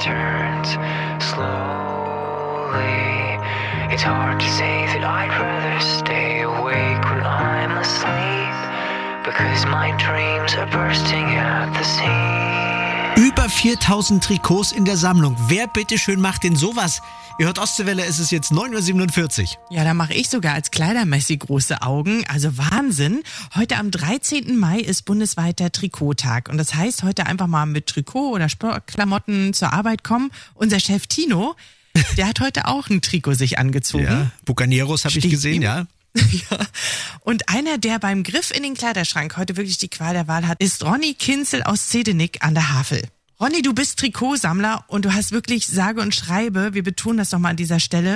returns slowly. It's hard to say that I'd rather stay awake when I'm asleep, because my dreams are bursting at the seams. Über 4000 Trikots in der Sammlung. Wer bitteschön macht denn sowas? Ihr hört Ostseewelle, es ist jetzt 9.47 Uhr. Ja, da mache ich sogar als Kleidermessi große Augen. Also Wahnsinn. Heute am 13. Mai ist bundesweiter Trikottag. Und das heißt, heute einfach mal mit Trikot oder Sportklamotten zur Arbeit kommen. Unser Chef Tino, der hat heute auch ein Trikot sich angezogen. Ja, Bucaneros habe ich gesehen, ja. Ja. Und einer, der beim Griff in den Kleiderschrank heute wirklich die Qual der Wahl hat, ist Ronny Kinzel aus Zedenik an der Havel. Ronny, du bist Trikotsammler und du hast wirklich sage und schreibe, wir betonen das nochmal an dieser Stelle,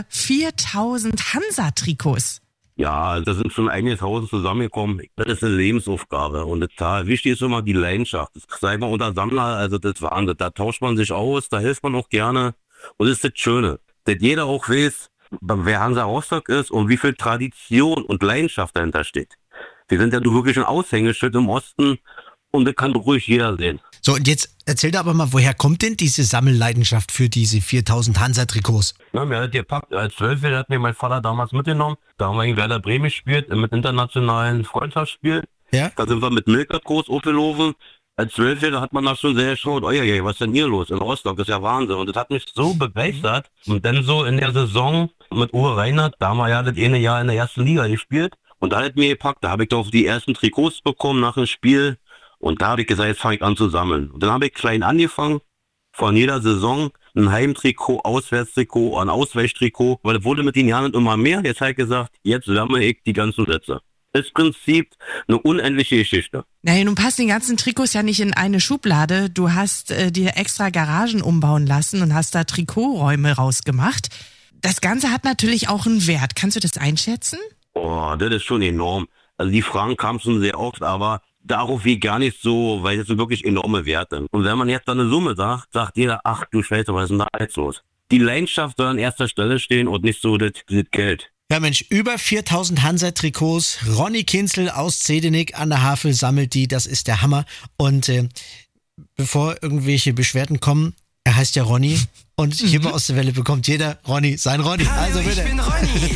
4000 Hansa-Trikots. Ja, da sind schon einige Tausend zusammengekommen. Das ist eine Lebensaufgabe und total wichtig ist immer die Leidenschaft. Das sei mal unter Sammler, also das Wahnsinn. Da tauscht man sich aus, da hilft man auch gerne und das ist das Schöne, dass jeder auch weiß, wer Hansa Rostock ist und wie viel Tradition und Leidenschaft dahinter steht. Wir sind ja wirklich ein Aushängeschild im Osten und das kann ruhig jeder sehen. So, und jetzt erzähl doch aber mal, woher kommt denn diese Sammelleidenschaft für diese 4000 Hansa-Trikots? Ja, mir hat gepackt. Als 12-Jähriger hat mir mein Vater damals mitgenommen. Da haben wir in Werder Bremen gespielt, mit internationalen Freundschaftsspielen. Ja? Da sind wir mit Milka groß aufgelaufen. Als 12-Jähriger hat man da schon sehr geschaut, was ist denn hier los in Rostock? Das ist ja Wahnsinn. Und das hat mich so begeistert. Und dann so in der Saison mit Uwe Reinhardt, da haben wir ja das eine Jahr in der ersten Liga gespielt. Und da hat mir gepackt, da habe ich doch die ersten Trikots bekommen nach dem Spiel. Und da habe ich gesagt, jetzt fange ich an zu sammeln. Und dann habe ich klein angefangen, von jeder Saison ein Heimtrikot, Auswärtstrikot, ein Ausweichtrikot, weil es wurde mit den Jahren immer mehr. Jetzt habe ich gesagt, jetzt sammle ich die ganzen Sätze. Das ist im Prinzip eine unendliche Geschichte. Naja, nun passen die ganzen Trikots ja nicht in eine Schublade. Du hast dir extra Garagen umbauen lassen und hast da Trikoträume rausgemacht. Das Ganze hat natürlich auch einen Wert. Kannst du das einschätzen? Oh, das ist schon enorm. Also die Fragen kamen schon sehr oft, aber darauf wie gar nicht so, weil das sind wirklich enorme Werte. Und wenn man jetzt dann eine Summe sagt jeder, ach du Scheiße, was ist denn da jetzt los? Die Leidenschaft soll an erster Stelle stehen und nicht so das Geld. Ja Mensch, über 4000 Hansa-Trikots. Ronny Kinzel aus Zedenik an der Havel sammelt die, das ist der Hammer. Und bevor irgendwelche Beschwerden kommen, er heißt ja Ronny und hier bei Ostseewelle bekommt jeder Ronny sein Ronny. Hallo, Also bitte. ich bin Ronny.